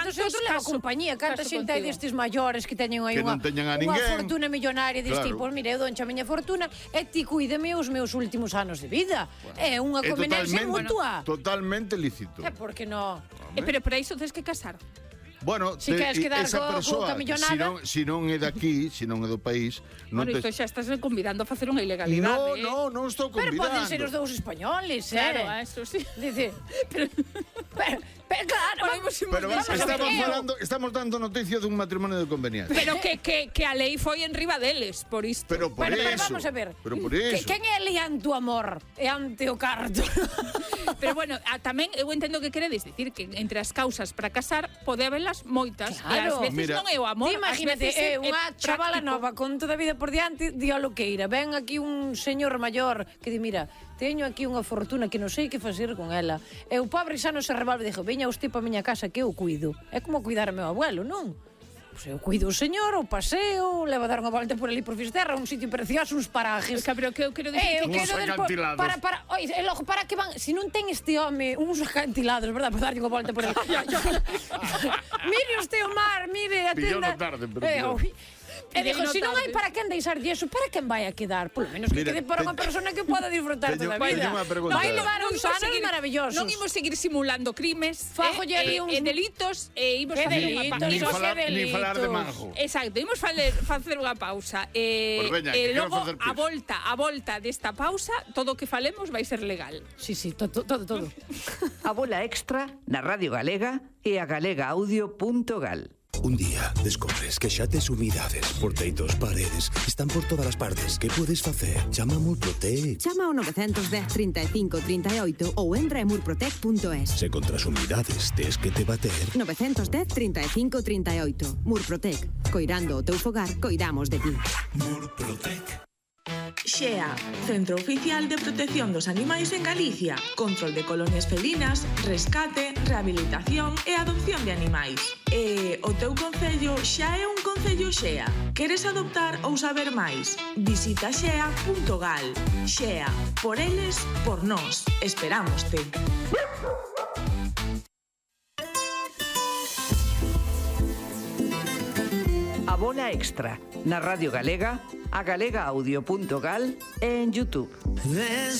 cartos outro leva compañía. Canta xente hai destes maiores que teñen aí unha fortuna millonaria e dis tipo, mire, eu donche a miña fortuna e ti cuídame os meus últimos anos de vida. É unha conveniencia mutua. Totalmente lícito. É porque non. Pero para iso tens que casar. Bueno, si queres quedar esa persoa, se non é daqui, se non é do país, non isto xa estás convidando a facer unha ilegalidade. Non estou convidando. Pero poden ser os dous españoles, Claro, eso sí. Dice, pero claro, pero estamos dando noticia dun matrimonio de conveniencia. Pero que a lei foi en riba deles, por isto. Pero por eso. Vamos a ver. Pero por eso. Quen é ali ante o amor e ante o carto? Pero bueno, tamén eu entendo que queredes dicir que entre as causas para casar pode habelas moitas, claro. E ás veces non é o amor. Imagínate, unha chavala nova con toda a vida por diante, di a lo que ira. Ven aquí un señor maior que di, mira, teño aquí unha fortuna que non sei que facer con ela. E o pobre xa non se revolve e dixo, veña usted pa miña casa que eu cuido. É como cuidar ao meu abuelo, non? Pois eu cuido o señor, o paseo, leva a dar unha volta por ali por Fisterra, un sitio precioso, uns parajes. Pero que eu quero dicir uns acantilados. Oye, logo, para que van, se non ten este home uns acantilados, verdad, para darlle unha volta por ali. Mire usted o mar, mire a tenda. Pillou tarde, pero E dixo, se non hai para quen deixar eso, para quen vai a quedar? Polo menos que quede para unha persona que poda disfrutar toda a vida. Vai levar uns anos maravillosos. Non imos seguir simulando crimes, delitos, e imos facer unha pausa. Ni falar de manjo. Exacto, imos facer unha pausa. E logo, a volta desta pausa, todo o que falemos vai ser legal. Sí, todo. A bola extra na Radio Galega e a galegaaudio.gal. Un día descubres que xa tes humidades por teitos, paredes, están por todas as partes. Que podes facer? Chama a Murprotec. Chama ao 910 35 38 ou entra en murprotec.es. Se contra as humidades tes que te bater. 910 35 38. Murprotec. Coirando o teu fogar, coidamos de ti. Murprotec. XEA, Centro Oficial de Protección dos Animais en Galicia. Control de colonias felinas, rescate, rehabilitación e adopción de animais. E o teu concello xa é un concello XEA. Queres adoptar ou saber máis? Visita xea.gal. XEA, por eles, por nós. Esperámoste. A bola extra na Radio Galega, a galegaaudio.gal e en YouTube.